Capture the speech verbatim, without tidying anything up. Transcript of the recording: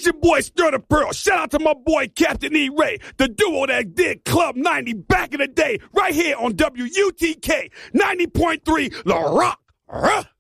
It's your boy Stir the Pearl. Shout out to my boy Captain E. Ray, the duo that did Club ninety back in the day, right here on W U T K ninety point three, La Rock. Huh?